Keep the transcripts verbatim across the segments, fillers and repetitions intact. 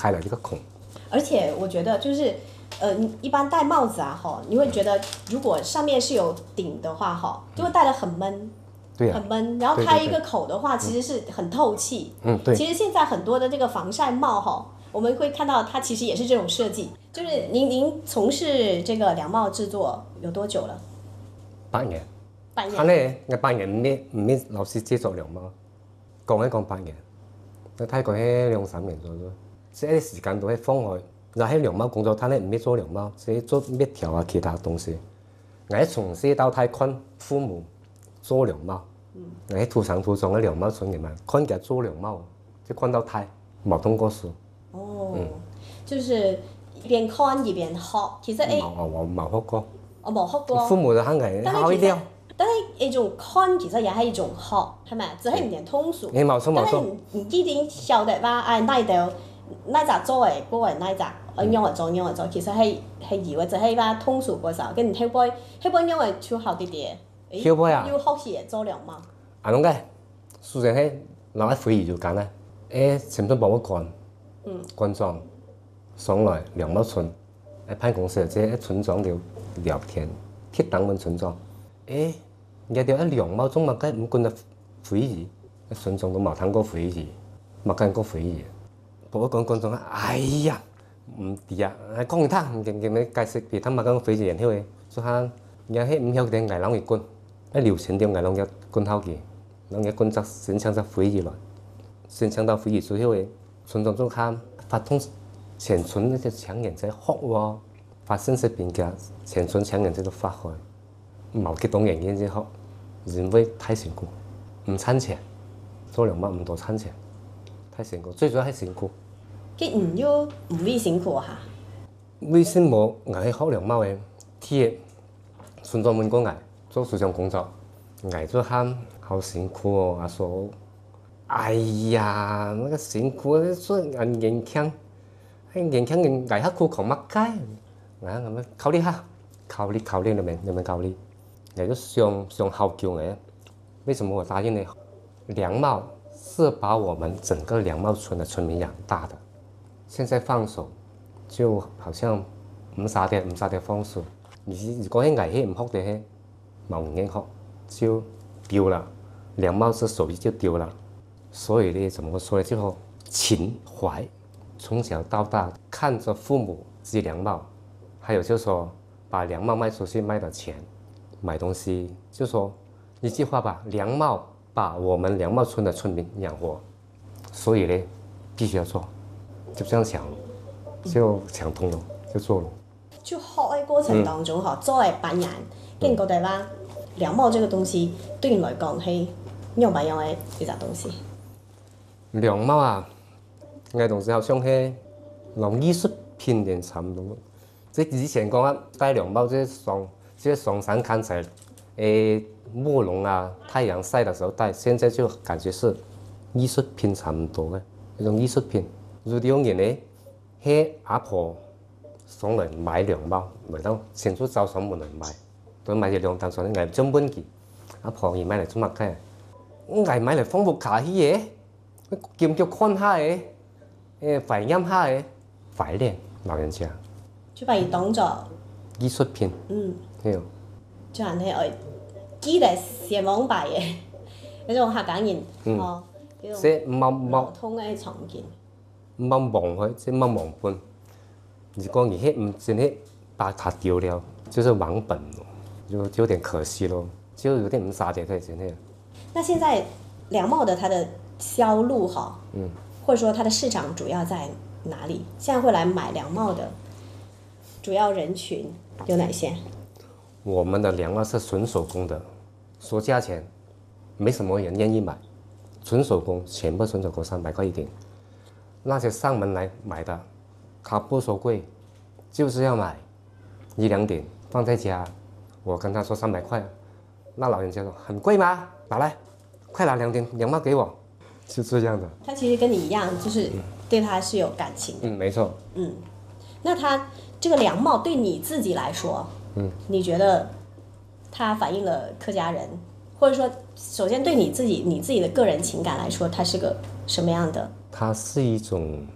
开了这个孔。 而且我觉得就是，呃，你一般戴帽子啊，哈，你会觉得如果上面是有顶的话，哈，就会戴得很闷。 对啊， 很闷，然后开一个口的话，其实是很透气。 嗯，对。 其实现在很多的这个防晒帽哈，我们会看到它其实也是这种设计。就是您您从事这个凉帽制作有多久了？ 八年。 八年。 他咧，我八年唔咩唔咩老師製作涼帽，講一講八年，我睇過喺兩三年左右，即係時間都喺放開。然後喺涼帽工作，他咧唔咩做涼帽，即係做咩條啊其他東西。我喺從小到大看父母做涼帽，我喺土生土長嘅涼帽村入面看佢做涼帽，就看到大，冇通過書。 哦，嗯、就是一邊看一邊學，其實誒， 我我冇學過， 我冇學過。 父母就肯係考一啲。 但係一種看其實也係一種學，係咪？只係唔係通俗。 你冇錯冇錯。但係唔唔一定曉得話，誒哪度哪隻做嘅，嗰個哪隻，咁樣嚟做，樣嚟做，其實係係以為就係話通俗嗰時候，跟住後背後背樣嚟超好啲啲。 後背啊？ 要學嘢做涼帽。 啊，啷個？雖然係攞一回憶就講咧，誒，全部幫我趕，嗯，趕裝上來涼帽村，喺辦公室即係村長聊聊天，鐵檔問村長，誒。人哋一涼帽中物雞唔管得回憶，村長都冇聽過回憶，冇見過回憶。不過講觀眾啊，哎呀，唔掂啊！講完他，唔見見你解釋俾他冇講回憶然後誒，所以人係唔曉點捱啷個滾，一聊錢點捱啷個滾好嘅，啷個滾則先搶則回憶來，先搶到回憶之後誒，村長就看發通全村那些搶人在學喎，發信息變嘅全村搶人在度發開。冇激動人嘅之後，因為太辛苦，唔賺錢，做涼帽唔多賺錢，太辛苦，最主要係辛苦。 佢唔要唔會辛苦嚇？ 為什麼我係學涼帽嘅？鐵村長問過我做思想工作，我就喊好辛苦哦。阿說：哎呀，那個辛苦，做人堅強，係堅強人捱下苦窮乜解？我咁樣考慮下，考慮考慮你明你明考慮。也就想想好久哎，為什麼我答應你？涼帽是把我們整個涼帽村的村民養大的，現在放手，就好像唔殺啲唔殺啲放手。如如果係危險唔學嘅，冇唔應學就丟了，涼帽這手藝就丟了。所以呢，怎麼說呢？就說情懷，從小到大看着父母織涼帽，還有就說把涼帽賣出去賣的錢。買東西就說一句話吧，涼帽把我們涼帽村的村民養活，所以呢必須要做，就這樣想，就想通了，就做了。 就學嘅過程當中，嗬、嗯，做係扮人，跟住覺得話涼帽這個東西對你來講係樣唔樣嘅一隻東西。 涼帽啊，我東西好像係同藝術品點差唔多。即以前講啊，戴涼帽即係上。即係上山看起來，誒霧龍啊，太陽曬的時候戴，現在就感覺是藝術品差唔多嘅一種藝術品。如啲人呢，係阿婆上來買涼帽，嚟到前出早上門嚟買，都買隻涼，但係呢，我將本嘅阿婆而買嚟做乜嘅？我買嚟放木卡起嘢，劍腳看下嘅，誒懷念下嘅，懷念老人家。 就把佢當作藝術品。嗯。 就係你愛記得寫網擺嘅嗰種客家人， 嗯、 哦， 即係冇冇通嘅重建， 冇忘佢，即係冇忘本。如果而係唔真係把它丟了，就是忘本咯，就就有點可惜咯，就有點唔捨得佢真係。 那現在涼帽的它的銷路哈，嗯，或者說它的市場主要在哪裡？現在會來買涼帽的主要人群有哪些？ 我們的涼帽是純手工的，說價錢，沒什麼人願意買。純手工，全部純手工，三百塊一頂。那些上門來買的，他不說貴，就是要買一兩頂放在家。我跟他說三百塊，那老人家說很貴嗎？拿來，快拿兩頂涼帽給我，就這樣的。 他其實跟你一樣，就是對他是有感情的。 嗯，沒錯。 嗯，那他這個涼帽對你自己來說，嗯，你覺得它反映了客家人，或者說，首先對你自己你自己的個人情感來說，它是個什麼樣的？ 它是一種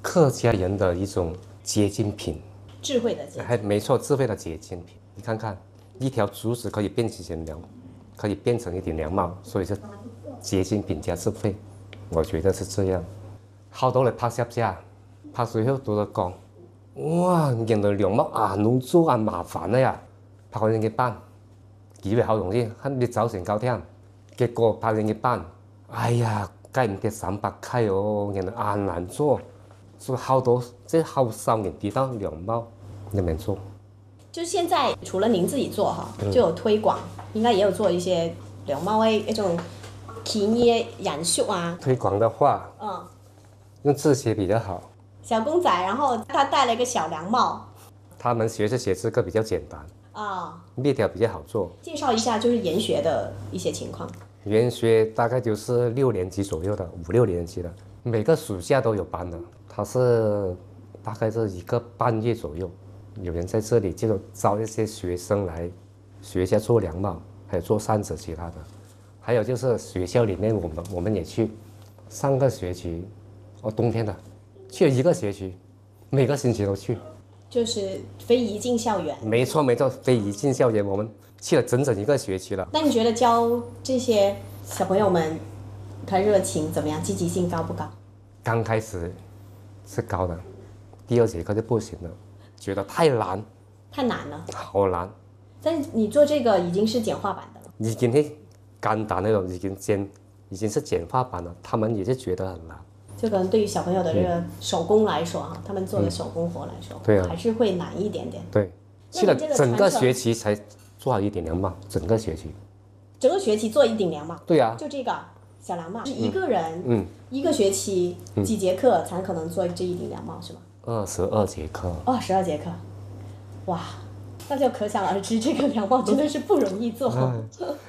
客家人的一种结晶品， 智慧的结晶， 还没错，智慧的结晶品。你看看，一条竹子可以变成凉，可以变成一顶凉帽，所以是结晶品加智慧，我觉得是这样。好多人拍攝者，拍水後都在講，哇，原來涼帽啊，弄做啊麻煩啦呀，拍好人嘅班，以為好容易，肯你早成九天，結果拍人嘅班，哎呀，計唔嘅三百塊哦，原來啊難做，所以好多即係好少人知道涼帽裡面做。 就現在除了您自己做哈，就有推廣，應該也有做一些涼帽嘅一種企業染色啊。 推廣的話， 嗯。 用字寫比較好。 小公仔，然後他戴了一個小涼帽。 他們學是學這個比較簡單啊，面條比較好做。 介紹一下就是研學的一些情況。 研學大概就是六年級左右的，五六年級的，每個暑假都有班的。他是大概是一個半月左右，有人在這裡就招一些學生來學一下做涼帽，還有做扇子其他的。還有就是學校裡面我們我們也去，上個學期。哦，冬天的，去了一個學期，每個星期都去， 就是非一進校園。 沒錯沒錯，非一進校園，我們去了整整一個學期了。 那你覺得教這些小朋友們，他熱情怎麼樣？積極性高不高？ 剛開始是高的，第二節課就不行了，覺得太難。 太難了。 好難。 但你做這個已經是簡化版的了。 已經係簡單那種，已經簡，已經是簡化版了，他們也是覺得很難。 就可能對於小朋友的這個手工來說哈、嗯，他們做的手工活來說， 對啊， 還是會難一點點。 對，去了整個學期才做好一頂涼帽，整個學期。 整個學期做一頂涼帽。對啊。就這個小涼帽，是一個人，嗯，一個學期幾節課才可能做這一頂涼帽，是嗎？二十二節課。哦，十二節課，哇，那就可想而知，這個涼帽真的是不容易做。嗯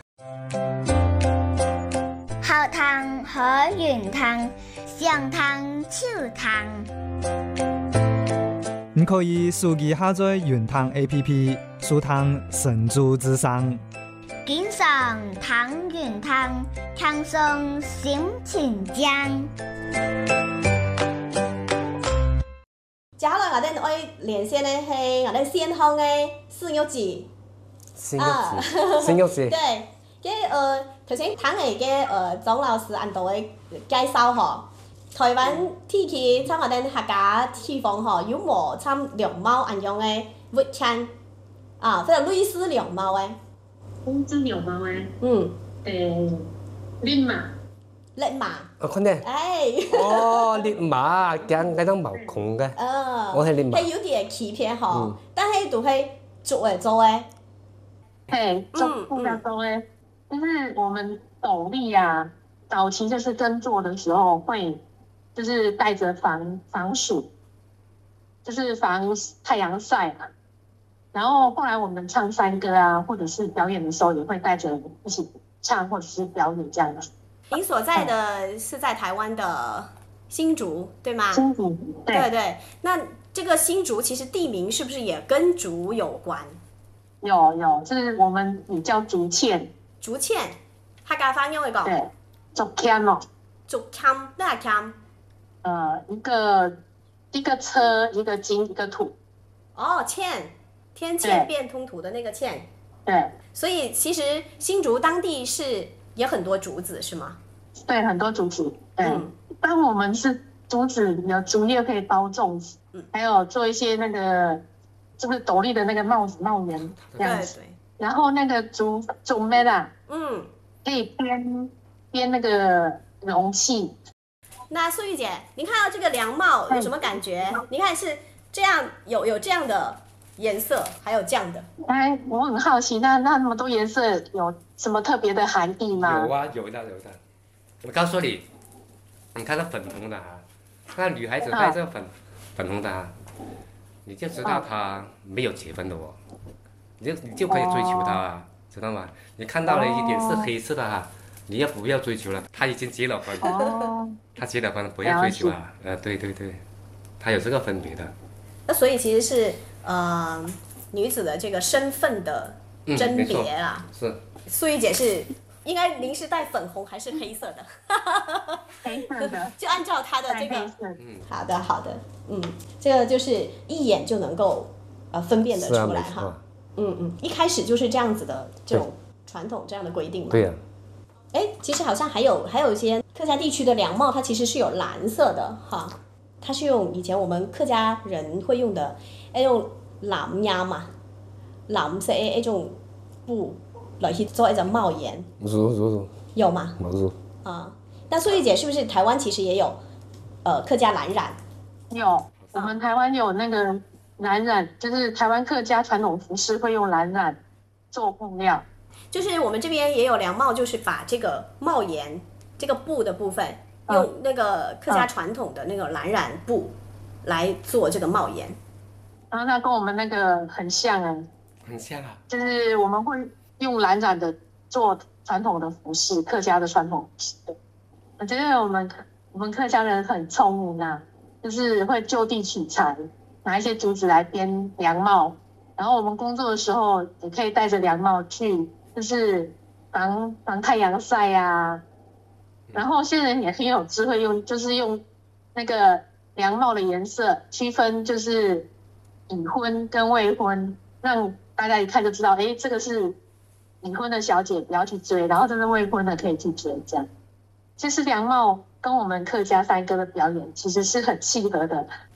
好湯好圓湯，上湯手湯。 你可以手機下載圓湯 A P P， 數湯神助之聲。 經常湯圓湯，輕鬆心情醬。 接下來我哋愛連線嘅係我哋先鋒嘅孫玉芝。 孫玉芝，孫玉芝。 對。嘅誒頭先聽嚟嘅誒莊老師按道嘅介紹嗬，台灣地區參我哋客家地方嗬，有冇參涼帽按樣嘅活槍啊，即係類似涼帽嘅。 類似涼帽嘅。 嗯。 誒，烈馬。 烈馬。 哦，看咧。 誒。 哦，烈馬，驚嗰種毛孔嘅。 嗯。 我係烈馬。 係有啲欺騙嗬，但係都係做嚟做嘅。 係，做做嚟做嘅。就是我們斗笠啊，早期就是耕作的時候會，就是帶着防防暑，就是防太陽曬嘛。然後後來我們唱山歌啊，或者是表演的時候，也會帶着一起唱或者是表演這樣子。 您所在的是在台灣的新竹，對嗎？ 新竹，對對對。那這個新竹其實地名是不是也跟竹有關？ 有有，就是我們也叫竹塹。 竹塹，客家話用嚟講。 對，竹塹哦。 竹塹，咩係塹？ 呃，一個一個車，一個金，一個土。 哦，塹，天塹變通土的那個塹。 對。 所以其實新竹當地是也很多竹子，是嗎？ 對，很多竹子。對。嗯。當我們是竹子，有竹葉可以包粽子，嗯，還有做一些那個，就是斗笠的那個帽子、帽檐這樣子。對對。然後那個竹竹篾啊，嗯，可以編編那個容器。 那素玉姐，您看到這個涼帽有什麼感覺？你看是這樣，有有這樣的顏色，還有這樣的。 哎，我很好奇，那那那麼多顏色有什麼特別的含義嗎？ 有啊，有的有的。我告訴你，你看到粉紅的啊，那女孩子戴這個粉、啊、粉紅的啊，你就知道她沒有結婚的哦。你就你就可以追求他啊， oh. 知道嗎？你看到了一點是黑色的哈、啊， oh. 你要不要追求了？他已經結了婚， oh. 他結了婚，不要追求啊。呃，對對對，他有這個分別的。那所以其實是呃女子的這個身份的甄別啦。 嗯、是。 素玉姐是应该您是戴粉红还是黑色的？ 黑色的， 就按照它的这个。 嗯， 好的好的，嗯，这个就是一眼就能够呃分辨得出来哈。啊、嗯嗯，一开始就是这样子的这种传统这样的规定嘛。 对呀、啊。 哎，其实好像还有还有一些客家地区的凉帽，它其实是有蓝色的哈，它是用以前我们客家人会用的那种蓝呀嘛，蓝色的那种布来去做一种帽檐。 有有有。 有吗？ 有。 啊，那素玉姐是不是台湾其实也有呃客家蓝染？ 有，我们台湾有那个蓝染，就是台湾客家传统服饰会用蓝染做布料。 就是我们这边也有凉帽，就是把这个帽檐这个布的部分，用那个客家传统的那个蓝染布来做这个帽檐。 然后它跟我们那个很像啊， 很像啊， 就是我们会用蓝染的做传统的服饰，客家的传统服饰。我觉得我们我们客家人很聪明啊，就是会就地取材，拿一些竹子来编凉帽，然后我们工作的时候也可以戴着凉帽去。就是防防太阳晒啊，然后现在人也很有智慧用，就是用那个凉帽的颜色区分，就是已婚跟未婚，让大家一看就知道，哎，这个是已婚的小姐不要去追，然后这是未婚的可以去追，这样。其实凉帽跟我们客家山歌的表演其实是很契合的，